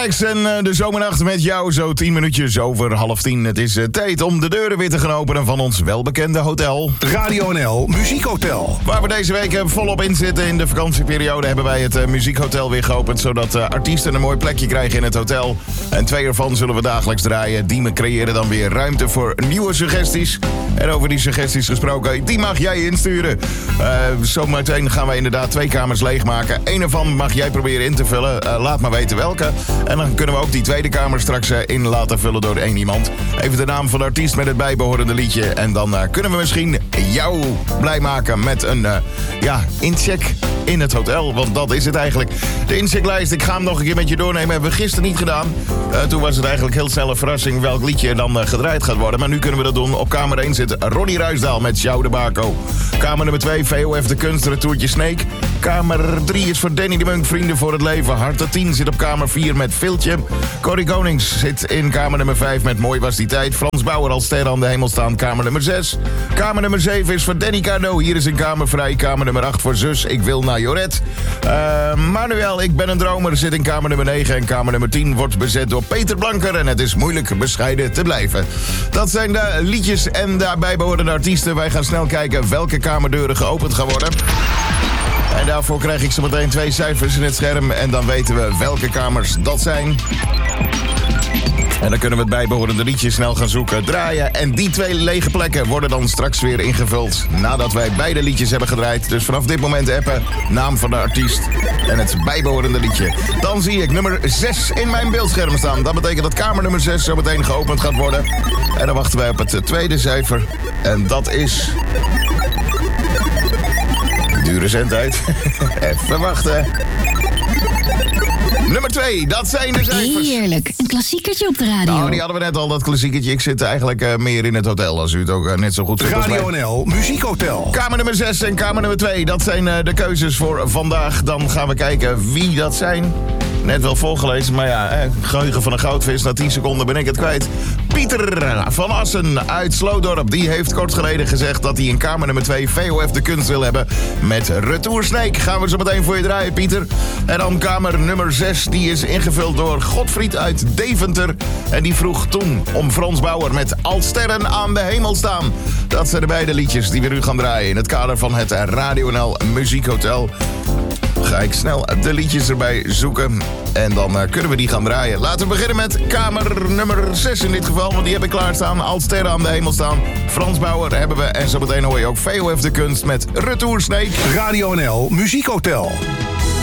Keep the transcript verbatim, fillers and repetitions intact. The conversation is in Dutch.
Alex en uh, de zomernacht met jou, zo tien minuutjes over half tien. Het is uh, tijd om de deuren weer te gaan openen van ons welbekende hotel. Radio N L Muziekhotel. Waar we deze week uh, volop in zitten in de vakantieperiode hebben wij het uh, muziekhotel weer geopend, zodat uh, artiesten een mooi plekje krijgen in het hotel. En twee ervan zullen we dagelijks draaien. Die creëren dan weer ruimte voor nieuwe suggesties. En over die suggesties gesproken, die mag jij insturen. Uh, zometeen gaan wij inderdaad twee kamers leegmaken. Eén ervan mag jij proberen in te vullen. Uh, laat maar weten welke. En dan kunnen we ook die tweede kamer straks uh, in laten vullen door één iemand. Even de naam van de artiest met het bijbehorende liedje. En dan uh, kunnen we misschien jou blij maken met een uh, ja, incheck in het hotel. Want dat is het eigenlijk. De inchecklijst, ik ga hem nog een keer met je doornemen. Hebben we gisteren niet gedaan. Uh, toen was het eigenlijk heel snel een verrassing welk liedje er dan uh, gedraaid gaat worden. Maar nu kunnen we dat doen. Op kamer één zit Ronnie Ruisdaal met Sjouw de Baco. Kamer nummer twee, V O F de Kunst, Retourtje Snake. Kamer drie is voor Danny de Munk, Vrienden voor het Leven. Harte tien zit op kamer vier met Viltje. Corrie Konings zit in kamer nummer vijf met Mooi was die tijd. Frans Bauer als ster aan de hemel staan, kamer nummer zes. Kamer nummer zeven is voor Danny Cardo. Hier is een kamer vrij. Kamer nummer acht voor Zus, Ik wil naar Joret. Uh, Manuel, Ik ben een dromer, zit in kamer nummer negen. En kamer nummer tien wordt bezet door Peter Blanker. En het is moeilijk bescheiden te blijven. Dat zijn de liedjes en daarbij behorende artiesten. Wij gaan snel kijken welke kamerdeuren geopend gaan worden. En daarvoor krijg ik zo meteen twee cijfers in het scherm. En dan weten we welke kamers dat zijn. En dan kunnen we het bijbehorende liedje snel gaan zoeken, draaien. En die twee lege plekken worden dan straks weer ingevuld nadat wij beide liedjes hebben gedraaid. Dus vanaf dit moment appen, naam van de artiest en het bijbehorende liedje. Dan zie ik nummer zes in mijn beeldscherm staan. Dat betekent dat kamer nummer zes zo meteen geopend gaat worden. En dan wachten wij op het tweede cijfer. En dat is... Dure zendtijd. Even wachten. Nummer twee, dat zijn de cijfers. Heerlijk, een klassiekertje op de radio. Nou, die hadden we net al, dat klassiekertje. Ik zit eigenlijk uh, meer in het hotel, als u het ook uh, net zo goed vindt als mij. Radio N L Muziekhotel. Kamer nummer zes en kamer nummer twee, dat zijn uh, de keuzes voor vandaag. Dan gaan we kijken wie dat zijn. Net wel voorgelezen, maar ja, eh, geheugen van een goudvis. Na tien seconden ben ik het kwijt. Pieter van Assen uit Sloodorp. Die heeft kort geleden gezegd dat hij in kamer nummer twee V O F de Kunst wil hebben. Met Retour Snake gaan we zo meteen voor je draaien, Pieter. En dan kamer nummer zes. Die is ingevuld door Godfried uit Deventer. En die vroeg toen om Frans Bauer met Als sterren aan de hemel staan. Dat zijn de beide liedjes die we nu gaan draaien in het kader van het Radio N L Muziekhotel. Ga ik snel de liedjes erbij zoeken. En dan uh, kunnen we die gaan draaien. Laten we beginnen met kamer nummer zes in dit geval. Want die heb ik klaarstaan. Als sterren aan de hemel staan. Frans Bauer hebben we. En zo meteen hoor je ook V O F de Kunst met Retour Snake. Radio N L Muziekhotel.